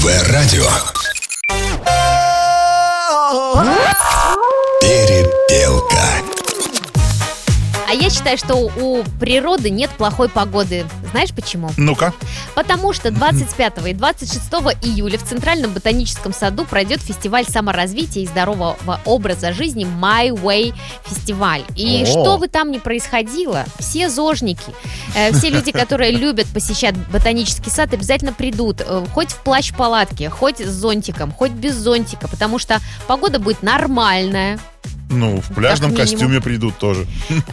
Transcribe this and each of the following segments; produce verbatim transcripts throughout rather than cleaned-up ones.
ВР-радио. Перепелка. А я считаю, что у природы нет плохой погоды. Знаешь почему? Ну-ка. Потому что двадцать пятого и двадцать шестого июля в Центральном ботаническом саду пройдет фестиваль саморазвития и здорового образа жизни My Way фестиваль. И О. что бы там ни происходило, все зожники, э, все люди, которые любят посещать ботанический сад, обязательно придут, э, хоть в плащ-палатке, хоть с зонтиком, хоть без зонтика, потому что погода будет нормальная. Ну, в пляжном Как минимум. костюме придут тоже.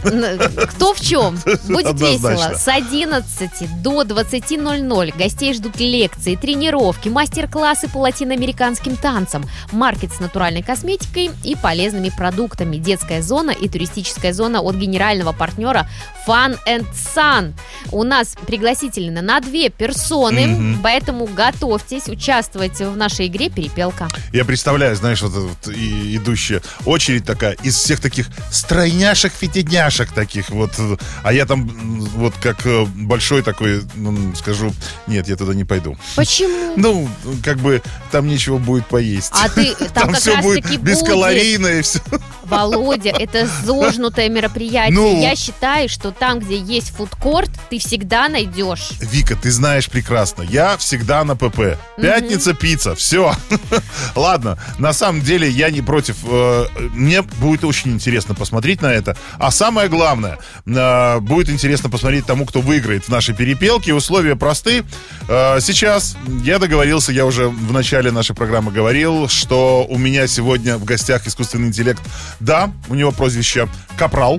Кто в чем? Будет Однозначно. весело. С одиннадцати до двадцати ноль-ноль гостей ждут лекции, тренировки, мастер-классы по латиноамериканским танцам, маркет с натуральной косметикой и полезными продуктами, детская зона и туристическая зона от генерального партнера Fun and Sun. У нас пригласительно на две персоны, Мгм. поэтому готовьтесь участвовать в нашей игре «Перепелка». Я представляю, знаешь, вот, вот и идущая очередь такая из всех таких стройняшек-фитидняшек таких вот. А я там м, вот как э, большой такой, ну, скажу, нет, я туда не пойду. Почему? Ну, как бы там нечего будет поесть. А ты там, как все раз будет таки бескалорийно и все. Володя, это зожнутое мероприятие. Ну. Я считаю, что там, где есть фудкорт, ты всегда найдешь. Вика, ты знаешь прекрасно, я всегда на ПП. Пятница, пицца, все. Ладно, на самом деле я не против. Э, Мне будет очень интересно посмотреть на это. А самое главное, э, будет интересно посмотреть тому, кто выиграет в нашей перепелке. Условия просты. Э, Сейчас я договорился, я уже в начале нашей программы говорил, что у меня сегодня в гостях искусственный интеллект. Да, у него прозвище Капрал.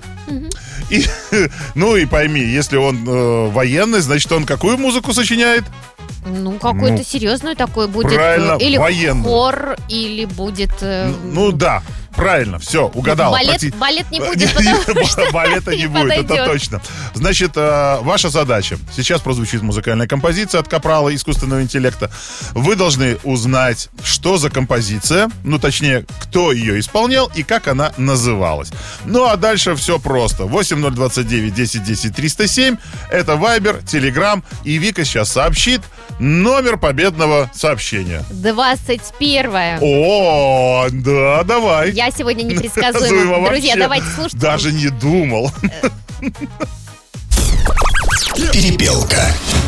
И, ну и пойми, если он э, военный, значит, он какую музыку сочиняет? Ну, какой-то Ну, серьезный такой будет. правильно, э, Или военный. хор, или будет... э, Ну да, правильно, все, угадал. Балет, Прости. балет не будет, Не- потому что Балета не не будет, это подойдет. точно. Значит, э, ваша задача. Сейчас прозвучит музыкальная композиция от Капрала искусственного интеллекта. Вы должны узнать, что за композиция, ну, точнее, кто ее исполнял и как она называлась. Ну, а дальше все просто. восемь ноль двадцать девять десять десять триста семь. Это Вайбер, Телеграм. И Вика сейчас сообщит номер победного сообщения. двадцать первое. О, да, давай. Я сегодня Предсказуемо непредсказуема. Друзья, вообще. давайте слушать. Даже не думал. Перепелка.